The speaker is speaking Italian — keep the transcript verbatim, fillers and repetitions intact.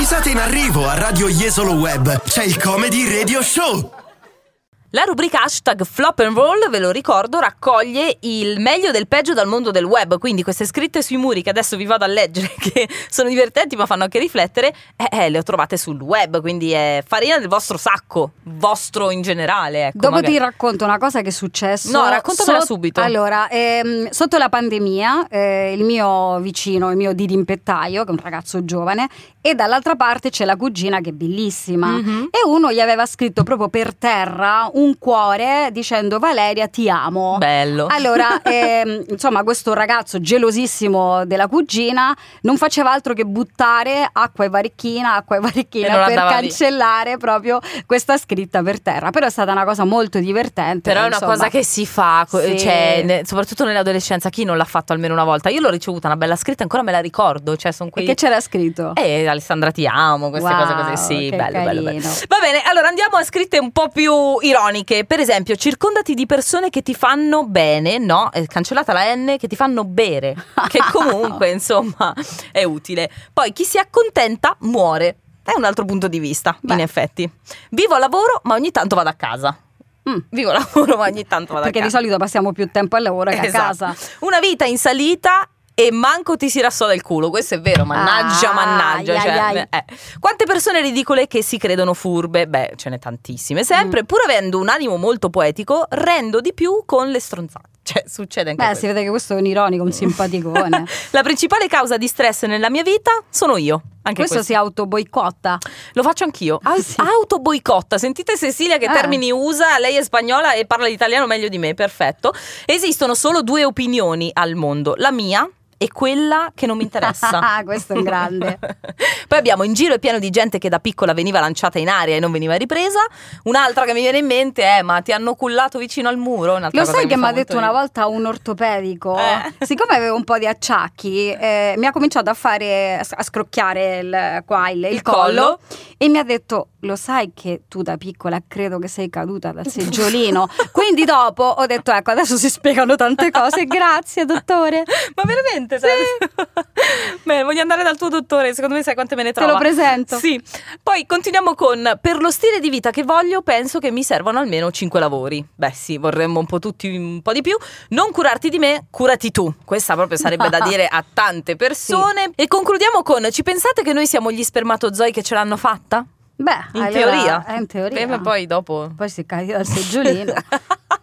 Risate in arrivo a Radio Jesolo Web. C'è il Comedy Radio Show. La rubrica hashtag Flop and Roll, ve lo ricordo, raccoglie il meglio del peggio dal mondo del web. Quindi queste scritte sui muri che adesso vi vado a leggere, che sono divertenti ma fanno anche riflettere, eh, eh, le ho trovate sul web. Quindi è farina del vostro sacco, vostro in generale, ecco. Dopo magari. ti racconto una cosa che è successo. No, raccontamela Sot- subito. Allora, ehm, sotto la pandemia, eh, il mio vicino, il mio dirimpettaio, che è un ragazzo giovane, e dall'altra parte c'è la cugina che è bellissima, Mm-hmm. e uno gli aveva scritto proprio per terra un cuore dicendo: Valeria, ti amo. Bello. Allora, ehm, insomma, questo ragazzo gelosissimo della cugina non faceva altro che buttare acqua e varichina, acqua e E non varichina per andava via. cancellare proprio questa scritta per terra. Però è stata una cosa molto divertente. Però è una insomma. cosa che si fa, co- Sì. cioè, ne- soprattutto nell'adolescenza. Chi non l'ha fatto almeno una volta? Io l'ho ricevuta una bella scritta, ancora me la ricordo. Cioè, sono E quei... che c'era scritto? Eh, Alessandra ti amo, queste Wow, cose così, sì, che bello, bello, bello. carino. Va bene, allora andiamo a scritte un po' più ironiche. Per esempio, circondati di persone che ti fanno bene, no? È cancellata la N, che ti fanno bere, che comunque, insomma, è utile. Poi chi si accontenta muore. È un altro punto di vista, Beh. in effetti. Vivo al lavoro, ma ogni tanto vado a casa. Mm. Vivo al lavoro, ma ogni tanto vado Perché a di casa. solito passiamo più tempo al lavoro che Esatto. a casa. Una vita in salita e manco ti si rassoda il culo. Questo è vero, mannaggia, Ah, mannaggia, ai, cioè, ai, ai. eh. Quante persone ridicole che si credono furbe? Beh, ce n'è tantissime. Sempre, Mm. pur avendo un animo molto poetico, rendo di più con le stronzate. Cioè, succede anche Beh, questo. si vede che questo è un ironico, un simpaticone. La principale causa di stress nella mia vita sono io. Anche questo, questo, si autoboicotta. lo faccio anch'io. Ah, Au- sì. Autoboicotta. Sentite Cecilia che Ah. termini usa. Lei è spagnola e parla l'italiano meglio di me. Perfetto. Esistono solo due opinioni al mondo: la mia e quella che non mi interessa. Ah, questo è un grande. Poi abbiamo: in giro è pieno di gente che da piccola veniva lanciata in aria e non veniva ripresa. Un'altra che mi viene in mente è: ma ti hanno cullato vicino al muro? Un'altra Lo cosa sai che mi mi fa ha detto molto una ridere. volta un ortopedico? Eh. Siccome avevo un po' di acciacchi, eh, mi ha cominciato a fare a scrocchiare il, qua, il, il Il collo, collo. e mi ha detto: lo sai che tu da piccola credo che sei caduta dal seggiolino? Quindi dopo ho detto: ecco, adesso si spiegano tante cose. Grazie, dottore. Ma veramente? Sì. Beh, voglio andare dal tuo dottore, secondo me sai quante me ne Te trova. lo presento. Sì. Poi continuiamo con: per lo stile di vita che voglio penso che mi servano almeno cinque lavori. Beh sì, vorremmo un po' tutti un po' di più. Non curarti di me, curati tu. Questa proprio sarebbe da dire a tante persone. E concludiamo con: ci pensate che noi siamo gli spermatozoi che ce l'hanno fatta? Beh, In allora, teoria. eh, in teoria. Eh, ma poi dopo Poi si cade dal seggiolino.